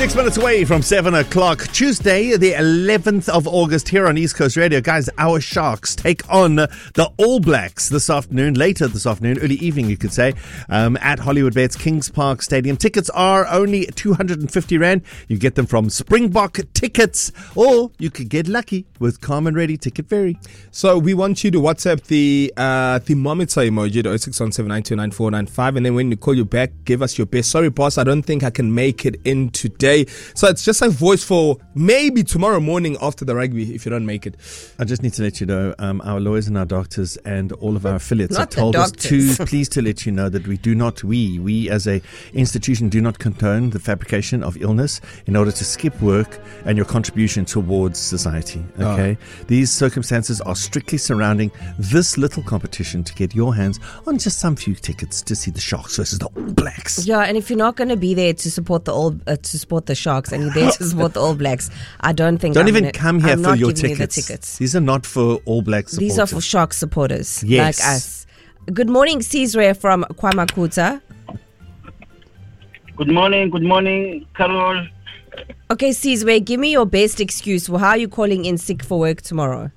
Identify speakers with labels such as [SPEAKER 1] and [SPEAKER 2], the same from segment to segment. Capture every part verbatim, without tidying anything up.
[SPEAKER 1] Six minutes away from seven o'clock, Tuesday, the eleventh of August, here on East Coast Radio. Guys, our Sharks take on the All Blacks this afternoon, later this afternoon, early evening, you could say, um, at Hollywood Bets Kings Park Stadium. Tickets are only two hundred fifty rand. You get them from Springbok Tickets, or you could get lucky with Carmen Ready Ticket Ferry.
[SPEAKER 2] So we want you to WhatsApp the uh, thermometer emoji to oh six one seven nine two nine four nine five, and then when we call you back, give us your best. Sorry, boss, I don't think I can make it in today. So it's just a voice for maybe tomorrow morning after the rugby if you don't make it.
[SPEAKER 1] I just need to let you know, um, our lawyers and our doctors and all of our affiliates
[SPEAKER 3] Not
[SPEAKER 1] have told
[SPEAKER 3] the
[SPEAKER 1] us to, please to let you know that we do not, we, we as a institution do not condone the fabrication of illness in order to skip work and your contribution towards society. Okay. Oh. These circumstances are strictly surrounding this little competition to get your hands on just some few tickets to see the Sharks versus the All Blacks.
[SPEAKER 3] Yeah, and if you're not going to be there to support the all uh, to support the Sharks and you're there to support the All Blacks, I don't think
[SPEAKER 1] don't
[SPEAKER 3] I'm
[SPEAKER 1] even
[SPEAKER 3] gonna,
[SPEAKER 1] come here
[SPEAKER 3] I'm
[SPEAKER 1] for
[SPEAKER 3] not
[SPEAKER 1] your
[SPEAKER 3] giving
[SPEAKER 1] tickets.
[SPEAKER 3] You the tickets.
[SPEAKER 1] These are not for All Blacks supporters.
[SPEAKER 3] These are for Shark supporters
[SPEAKER 1] yes.
[SPEAKER 3] like us. Good morning, Cesare from Kwamakuta.
[SPEAKER 4] Good morning, good morning, Carol.
[SPEAKER 3] Okay, Cesare, give me your best excuse for how are you calling in sick for work tomorrow?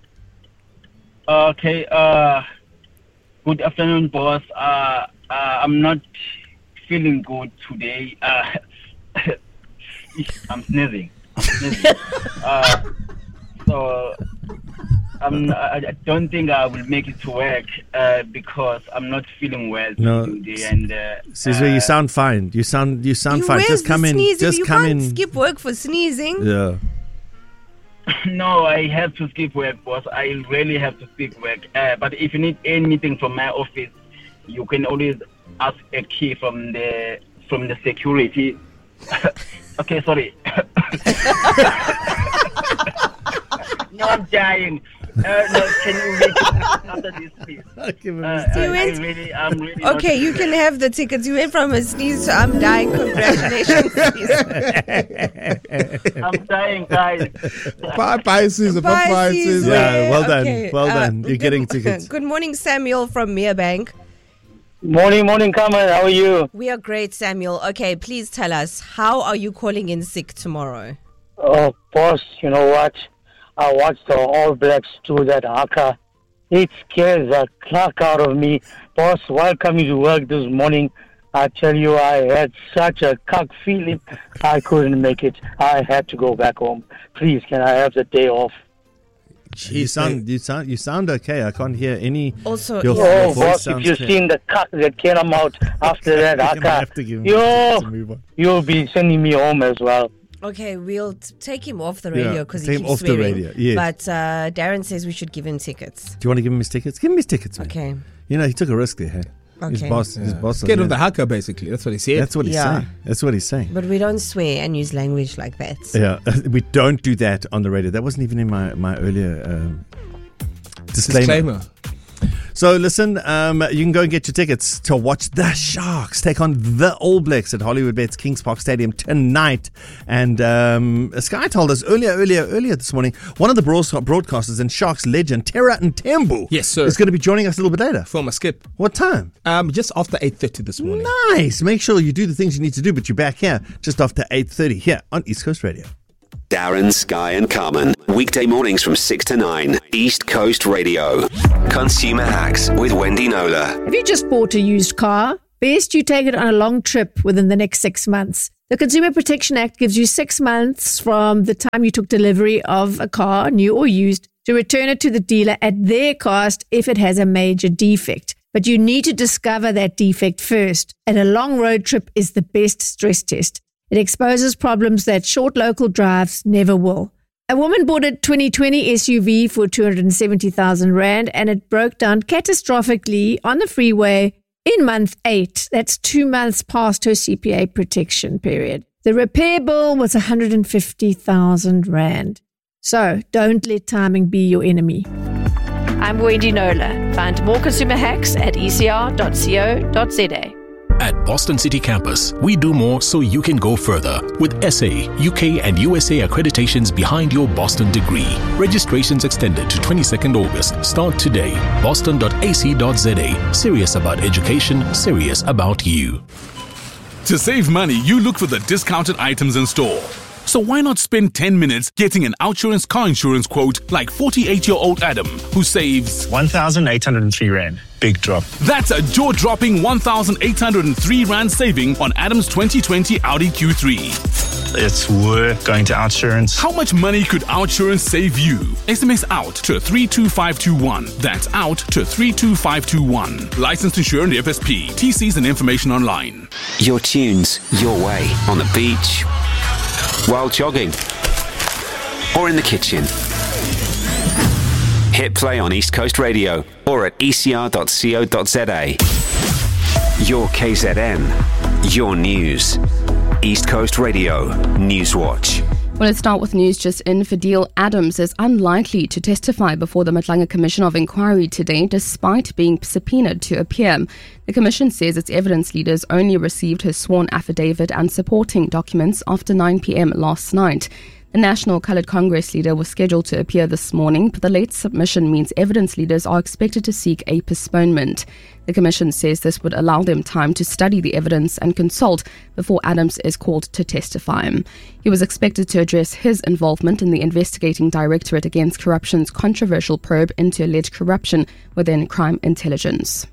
[SPEAKER 4] Okay, uh, good afternoon, boss. Uh, uh, I'm not feeling good today. Uh, I'm sneezing. I'm sneezing. uh, so I'm, I don't think I will make it to work uh, because I'm not feeling well
[SPEAKER 1] no,
[SPEAKER 4] today. And uh,
[SPEAKER 1] Cesar, uh, you sound fine. You sound you sound
[SPEAKER 3] you
[SPEAKER 1] fine. Just come in.
[SPEAKER 3] Sneezing?
[SPEAKER 1] Just
[SPEAKER 3] you
[SPEAKER 1] come
[SPEAKER 3] can't
[SPEAKER 1] in.
[SPEAKER 3] Skip work for sneezing.
[SPEAKER 1] Yeah.
[SPEAKER 4] No, I have to skip work, boss. I really have to skip work. Uh, but if you need anything from my office, you can always ask a key from the from the security. Okay, sorry. No, I'm dying. Uh, no, can you make it after this, please? Uh, I, I really, I'm really
[SPEAKER 3] okay, you can have the tickets. You went from a sneeze to I'm dying. Congratulations.
[SPEAKER 4] I'm dying, guys.
[SPEAKER 2] Bye, bye, Caesar. Bye, bye, Caesar.
[SPEAKER 1] Yeah, well done.
[SPEAKER 3] Okay,
[SPEAKER 1] well
[SPEAKER 3] uh,
[SPEAKER 1] done. You're
[SPEAKER 3] good,
[SPEAKER 1] getting tickets.
[SPEAKER 3] Good morning, Samuel from Merebank.
[SPEAKER 4] Morning, morning, Carmen. How are you?
[SPEAKER 3] We are great, Samuel. Okay, please tell us, how are you calling in sick tomorrow?
[SPEAKER 5] Oh, boss, you know what? I watched the All Blacks do that haka. It scares the clock out of me. Boss, while coming to work this morning, I tell you, I had such a cock feeling. I couldn't make it. I had to go back home. Please, can I have the day off?
[SPEAKER 1] You sound, you sound, you sound okay. I can't hear any.
[SPEAKER 3] Also,
[SPEAKER 1] your,
[SPEAKER 5] oh,
[SPEAKER 1] your
[SPEAKER 5] boss, if you've seen the cock that came out after that haka, yo, you'll be sending me home as well.
[SPEAKER 3] Okay, we'll t- take him off the radio because
[SPEAKER 1] yeah,
[SPEAKER 3] he keeps
[SPEAKER 1] off
[SPEAKER 3] swearing.
[SPEAKER 1] The radio. Yes.
[SPEAKER 3] But uh, Darren says we should give him tickets.
[SPEAKER 1] Do you want to give him his tickets? Give him his tickets, man.
[SPEAKER 3] Okay.
[SPEAKER 1] You know, he took a risk there. Hey?
[SPEAKER 3] Okay.
[SPEAKER 1] His boss,
[SPEAKER 2] yeah.
[SPEAKER 1] his boss.
[SPEAKER 2] Scared of the haka, basically. That's what he said.
[SPEAKER 1] That's what he's
[SPEAKER 3] yeah.
[SPEAKER 1] saying. That's what he's saying.
[SPEAKER 3] But we don't swear and use language like that.
[SPEAKER 1] Yeah, we don't do that on the radio. That wasn't even in my my earlier um, disclaimer.
[SPEAKER 2] disclaimer.
[SPEAKER 1] So listen, um, you can go and get your tickets to watch the Sharks take on the All Blacks at Hollywood Bets Kings Park Stadium tonight. And um, Sky told us earlier, earlier, earlier this morning, one of the broadcasters and Sharks legend, Tera Ntembu,
[SPEAKER 2] yes, sir,
[SPEAKER 1] is going to be joining us a little bit later.
[SPEAKER 2] Film a skip.
[SPEAKER 1] What time?
[SPEAKER 2] Um, just after eight thirty this morning.
[SPEAKER 1] Nice. Make sure you do the things you need to do, but you're back here just after eight thirty here on East Coast Radio.
[SPEAKER 6] Darren, Sky and Carmen. Weekday mornings from six to nine. East Coast Radio. Consumer Hacks with Wendy Nola.
[SPEAKER 7] Have you just bought a used car? Best you take it on a long trip within the next six months. The Consumer Protection Act gives you six months from the time you took delivery of a car, new or used, to return it to the dealer at their cost if it has a major defect. But you need to discover that defect first. And a long road trip is the best stress test. It exposes problems that short local drives never will. A woman bought a twenty twenty S U V for two hundred seventy thousand rand and it broke down catastrophically on the freeway in month eight. That's two months past her C P A protection period. The repair bill was one hundred fifty thousand rand. So don't let timing be your enemy. I'm Wendy Nola. Find more consumer hacks at e c r dot co dot z a.
[SPEAKER 8] At Boston City Campus, we do more so you can go further with S A, U K and U S A accreditations behind your Boston degree. Registrations extended to twenty-second August. Start today. boston dot a c dot z a. Serious about education, serious about you.
[SPEAKER 9] To save money, you look for the discounted items in store. So why not spend ten minutes getting an Outsurance car insurance quote like forty-eight-year-old Adam, who saves
[SPEAKER 10] one thousand eight hundred three rand. Big drop.
[SPEAKER 9] That's a jaw-dropping one thousand eight hundred three rand saving on Adam's twenty twenty Audi Q three.
[SPEAKER 10] It's worth going to Outsurance.
[SPEAKER 9] How much money could Outsurance save you? S M S out to three two five two one. That's out to three two five two one. Licensed insured F S P. T Cs and information online.
[SPEAKER 6] Your tunes, your way. On the beach, while jogging, or in the kitchen. Hit play on East Coast Radio or at e c r dot co dot z a. Your K Z N. Your news. East Coast Radio Newswatch.
[SPEAKER 11] Well, let's start with news just in. Fadil Adams is unlikely to testify before the Matlanga Commission of Inquiry today, despite being subpoenaed to appear. The Commission says its evidence leaders only received his sworn affidavit and supporting documents after nine p.m. last night. The National Coloured Congress leader was scheduled to appear this morning, but the late submission means evidence leaders are expected to seek a postponement. The Commission says this would allow them time to study the evidence and consult before Adams is called to testify. He was expected to address his involvement in the Investigating Directorate Against Corruption's controversial probe into alleged corruption within crime intelligence.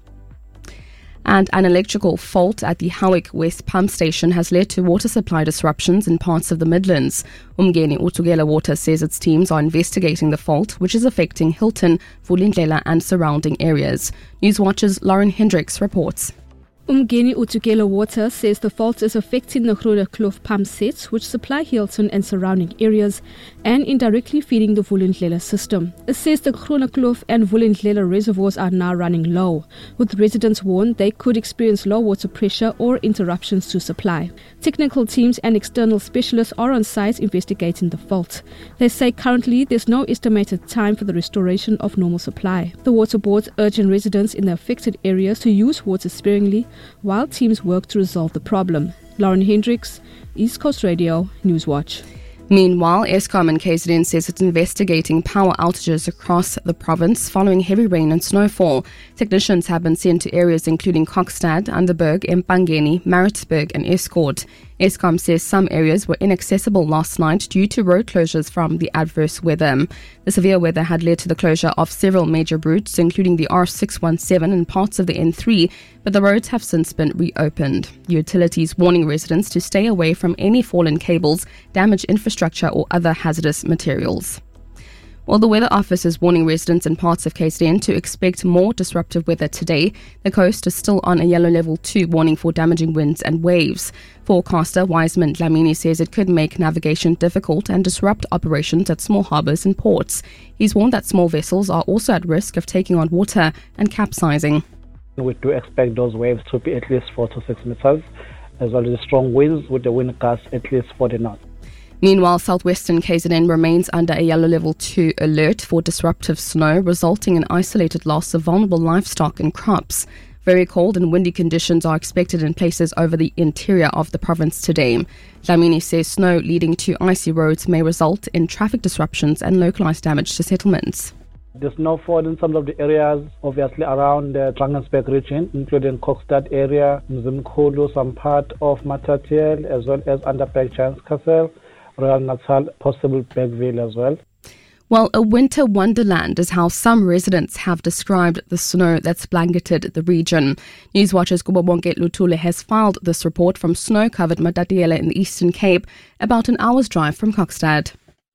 [SPEAKER 11] And an electrical fault at the Howick West pump station has led to water supply disruptions in parts of the Midlands. Umgeni Utugela Water says its teams are investigating the fault, which is affecting Hilton, Vulindlela and surrounding areas. Newswatch's Lauren Hendricks reports.
[SPEAKER 12] Umgeni Utugela Water says the fault is affecting the Groote Kloof pump sets, which supply Hilton and surrounding areas, and indirectly feeding the Vulindlela system. It says the Groote Kloof and Vulindlela reservoirs are now running low, with residents warned they could experience low water pressure or interruptions to supply. Technical teams and external specialists are on site investigating the fault. They say currently there's no estimated time for the restoration of normal supply. The water boards urging residents in the affected areas to use water sparingly while teams work to resolve the problem. Lauren Hendricks, East Coast Radio, Newswatch.
[SPEAKER 11] Meanwhile, Eskom and K Z N says it's investigating power outages across the province following heavy rain and snowfall. Technicians have been sent to areas including Kokstad, Underberg, Empangeni, Maritzburg and Escourt. Eskom says some areas were inaccessible last night due to road closures from the adverse weather. The severe weather had led to the closure of several major routes, including the R six one seven and parts of the N three, but the roads have since been reopened. Utilities warning residents to stay away from any fallen cables, damaged infrastructure or other hazardous materials. While the Weather Office is warning residents in parts of K Z N to expect more disruptive weather today, the coast is still on a yellow level two warning for damaging winds and waves. Forecaster Wiseman Dlamini says it could make navigation difficult and disrupt operations at small harbours and ports. He's warned that small vessels are also at risk of taking on water and capsizing.
[SPEAKER 13] We do expect those waves to be at least four to six meters, as well as strong winds with the wind gusts at least forty knots.
[SPEAKER 11] Meanwhile, southwestern K Z N remains under a yellow level two alert for disruptive snow, resulting in isolated loss of vulnerable livestock and crops. Very cold and windy conditions are expected in places over the interior of the province today. Dlamini says snow leading to icy roads may result in traffic disruptions and localized damage to settlements.
[SPEAKER 13] There's snowfall in some of the areas, obviously around the Drakensberg region, including Kokstad area, Mzimkhulu, some part of Matatiel, as well as Underberg, Giants Castle, Royal Natal, possible Bergville as well.
[SPEAKER 11] Well, a winter wonderland is how some residents have described the snow that's blanketed the region. Newswatch's Kubabonke Lutule has filed this report from snow-covered Matatiele in the Eastern Cape, about an hour's drive from Kokstad.